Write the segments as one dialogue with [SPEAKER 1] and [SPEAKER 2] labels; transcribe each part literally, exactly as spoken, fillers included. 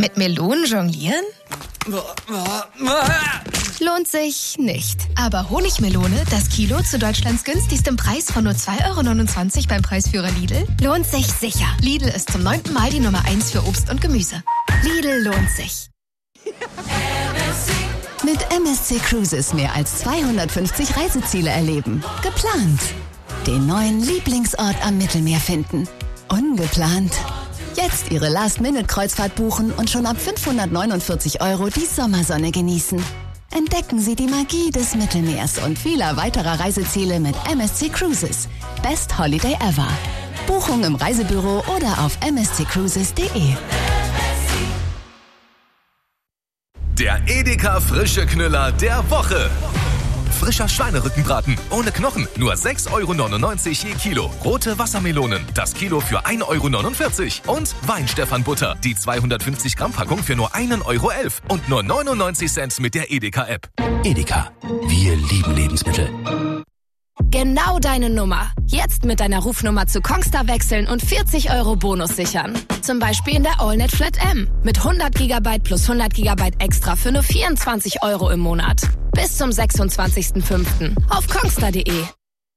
[SPEAKER 1] Mit Melonen jonglieren? Lohnt sich nicht. Aber Honigmelone, das Kilo zu Deutschlands günstigstem Preis von nur zwei Euro neunundzwanzig beim Preisführer Lidl, lohnt sich sicher. Lidl ist zum neunten Mal die Nummer eins für Obst und Gemüse. Lidl lohnt sich.
[SPEAKER 2] Mit M S C Cruises mehr als zweihundertfünfzig Reiseziele erleben. Geplant. Den neuen Lieblingsort am Mittelmeer finden. Ungeplant. Jetzt Ihre Last-Minute-Kreuzfahrt buchen und schon ab fünfhundertneunundvierzig Euro die Sommersonne genießen. Entdecken Sie die Magie des Mittelmeers und vieler weiterer Reiseziele mit M S C Cruises. Best Holiday ever. Buchung im Reisebüro oder auf m s c cruises punkt d e.
[SPEAKER 3] Der Edeka frische Knüller der Woche. Frischer Schweinerückenbraten ohne Knochen, nur sechs Euro neunundneunzig je Kilo. Rote Wassermelonen, das Kilo für ein Euro neunundvierzig. Und Weinstefan-Butter, die zweihundertfünfzig Gramm Packung für nur ein Euro elf. Und nur neunundneunzig Cent mit der Edeka-App.
[SPEAKER 4] Edeka, wir lieben Lebensmittel.
[SPEAKER 1] Genau deine Nummer. Jetzt mit deiner Rufnummer zu Kongstar wechseln und vierzig Euro Bonus sichern. Zum Beispiel in der AllNet Flat M. Mit hundert Gigabyte plus hundert Gigabyte extra für nur vierundzwanzig Euro im Monat. Bis zum sechsundzwanzigsten fünften auf kongstar punkt de.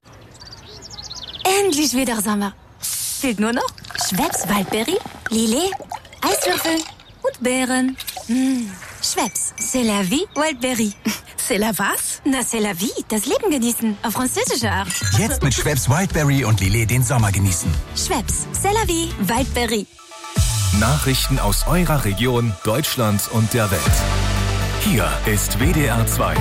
[SPEAKER 5] Endlich wieder Sommer. Fehlt nur noch Schweppes Waldbeere, Lillet, Eiswürfel und Beeren. Mmh. Schweppes, c'est la vie, Waldbeere.
[SPEAKER 1] C'est la was?
[SPEAKER 5] Na, c'est la vie, das Leben genießen, auf französische Art.
[SPEAKER 4] Jetzt mit Schweppes Wildberry und Lillet den Sommer genießen.
[SPEAKER 5] Schweppes, c'est la vie, Waldbeere.
[SPEAKER 3] Nachrichten aus eurer Region, Deutschland und der Welt. Hier ist W D R zwei.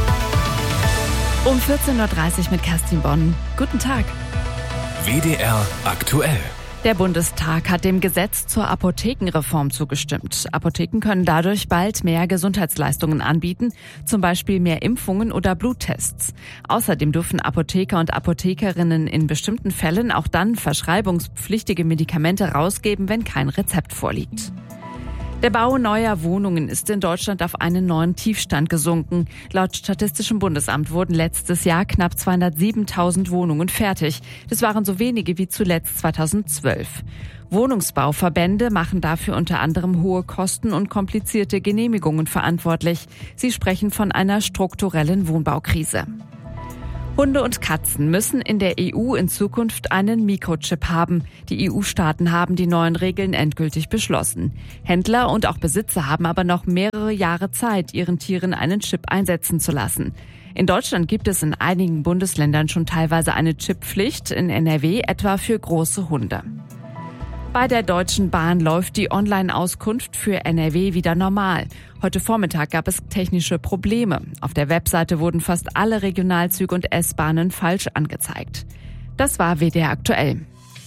[SPEAKER 6] Um vierzehn Uhr dreißig mit Kerstin Bonn. Guten Tag.
[SPEAKER 3] W D R aktuell.
[SPEAKER 6] Der Bundestag hat dem Gesetz zur Apothekenreform zugestimmt. Apotheken können dadurch bald mehr Gesundheitsleistungen anbieten, zum Beispiel mehr Impfungen oder Bluttests. Außerdem dürfen Apotheker und Apothekerinnen in bestimmten Fällen auch dann verschreibungspflichtige Medikamente rausgeben, wenn kein Rezept vorliegt. Der Bau neuer Wohnungen ist in Deutschland auf einen neuen Tiefstand gesunken. Laut Statistischem Bundesamt wurden letztes Jahr knapp zweihundertsiebentausend Wohnungen fertig. Das waren so wenige wie zuletzt zweitausendzwölf. Wohnungsbauverbände machen dafür unter anderem hohe Kosten und komplizierte Genehmigungen verantwortlich. Sie sprechen von einer strukturellen Wohnbaukrise. Hunde und Katzen müssen in der E U in Zukunft einen Mikrochip haben. Die E U-Staaten haben die neuen Regeln endgültig beschlossen. Händler und auch Besitzer haben aber noch mehrere Jahre Zeit, ihren Tieren einen Chip einsetzen zu lassen. In Deutschland gibt es in einigen Bundesländern schon teilweise eine Chipppflicht, in N R W etwa für große Hunde. Bei der Deutschen Bahn läuft die Online-Auskunft für N R W wieder normal. Heute Vormittag gab es technische Probleme. Auf der Webseite wurden fast alle Regionalzüge und S-Bahnen falsch angezeigt. Das war W D R aktuell.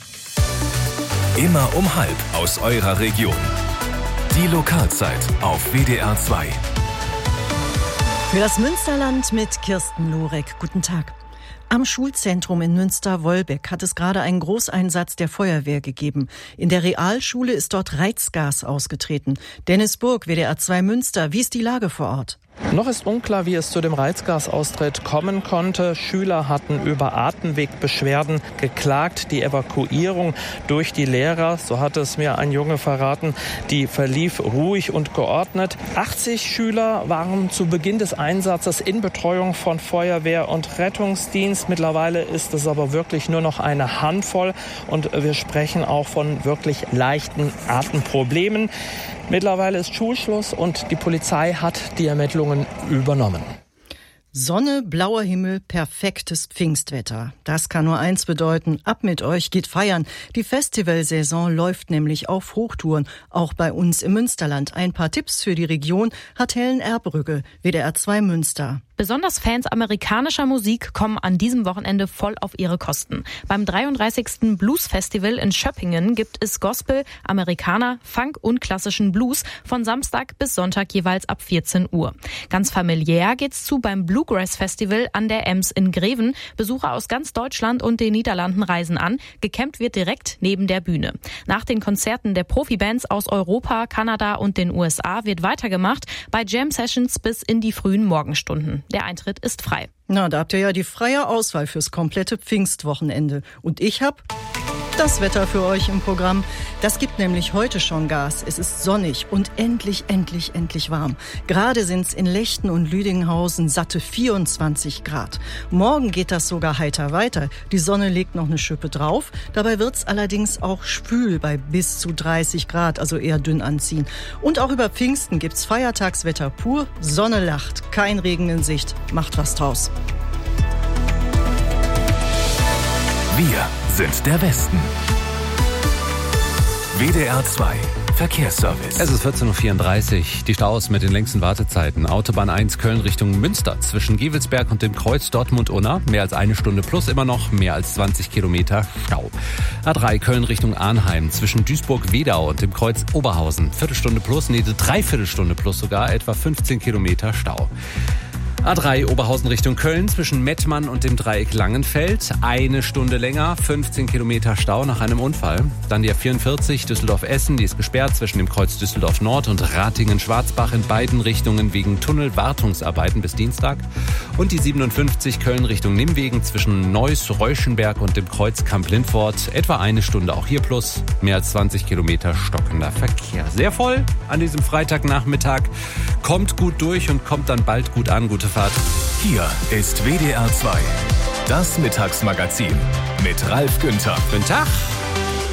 [SPEAKER 3] Immer um halb aus eurer Region. Die Lokalzeit auf W D R zwei.
[SPEAKER 7] Für das Münsterland mit Kirsten Lorek. Guten Tag. Am Schulzentrum in Münster-Wolbeck hat es gerade einen Großeinsatz der Feuerwehr gegeben. In der Realschule ist dort Reizgas ausgetreten. Dennis Burg, W D R zwei Münster, wie ist die Lage vor Ort?
[SPEAKER 8] Noch ist unklar, wie es zu dem Reizgasaustritt kommen konnte. Schüler hatten über Atemwegbeschwerden geklagt. Die Evakuierung durch die Lehrer, so hat es mir ein Junge verraten, die verlief ruhig und geordnet. achtzig Schüler waren zu Beginn des Einsatzes in Betreuung von Feuerwehr und Rettungsdienst. Mittlerweile ist es aber wirklich nur noch eine Handvoll und wir sprechen auch von wirklich leichten Atemproblemen. Mittlerweile ist Schulschluss und die Polizei hat die Ermittlungen übernommen.
[SPEAKER 7] Sonne, blauer Himmel, perfektes Pfingstwetter. Das kann nur eins bedeuten, ab mit euch, geht feiern. Die Festivalsaison läuft nämlich auf Hochtouren, auch bei uns im Münsterland. Ein paar Tipps für die Region hat Helen Erbrügge, W D R zwei Münster.
[SPEAKER 9] Besonders Fans amerikanischer Musik kommen an diesem Wochenende voll auf ihre Kosten. Beim dreiunddreißigsten Blues Festival in Schöppingen gibt es Gospel, Amerikaner, Funk und klassischen Blues von Samstag bis Sonntag jeweils ab vierzehn Uhr. Ganz familiär geht's zu beim Bluegrass Festival an der Ems in Greven. Besucher aus ganz Deutschland und den Niederlanden reisen an. Gecampt wird direkt neben der Bühne. Nach den Konzerten der Profibands aus Europa, Kanada und den U S A wird weitergemacht bei Jam Sessions bis in die frühen Morgenstunden. Der Eintritt ist frei.
[SPEAKER 7] Na, da habt ihr ja die freie Auswahl fürs komplette Pfingstwochenende. Und ich hab Das Wetter für euch im Programm. Das gibt nämlich heute schon Gas. Es ist sonnig und endlich, endlich, endlich warm. Gerade sind es in Lechten und Lüdinghausen satte vierundzwanzig Grad. Morgen geht das sogar heiter weiter. Die Sonne legt noch eine Schippe drauf. Dabei wird es allerdings auch schwül bei bis zu dreißig Grad, also eher dünn anziehen. Und auch über Pfingsten gibt's Feiertagswetter pur. Sonne lacht, kein Regen in Sicht. Macht was draus.
[SPEAKER 3] Wir sind der Westen. W D R zwei Verkehrsservice.
[SPEAKER 10] Es ist vierzehn Uhr vierunddreißig. Die Staus mit den längsten Wartezeiten. Autobahn eins Köln Richtung Münster. Zwischen Gevelsberg und dem Kreuz Dortmund-Unna. Mehr als eine Stunde plus immer noch. Mehr als zwanzig Kilometer Stau. A drei Köln Richtung Arnheim. Zwischen Duisburg-Wedau und dem Kreuz Oberhausen. Viertelstunde plus, nee, Dreiviertelstunde plus sogar. Etwa fünfzehn Kilometer Stau. A drei Oberhausen Richtung Köln zwischen Mettmann und dem Dreieck Langenfeld. Eine Stunde länger, fünfzehn Kilometer Stau nach einem Unfall. Dann die A vierundvierzig Düsseldorf-Essen, die ist gesperrt zwischen dem Kreuz Düsseldorf Nord und Ratingen-Schwarzbach in beiden Richtungen wegen Tunnelwartungsarbeiten bis Dienstag. Und die siebenundfünfzig Köln Richtung Nimwegen zwischen Neuss-Reuschenberg und dem Kreuz Kamp-Lindfort. Etwa eine Stunde auch hier plus, mehr als zwanzig Kilometer stockender Verkehr. Sehr voll an diesem Freitagnachmittag. Kommt gut durch und kommt dann bald gut an. Gute Fahrt.
[SPEAKER 3] Hier ist W D R zwei, das Mittagsmagazin mit Ralf Günther.
[SPEAKER 10] Guten Tag.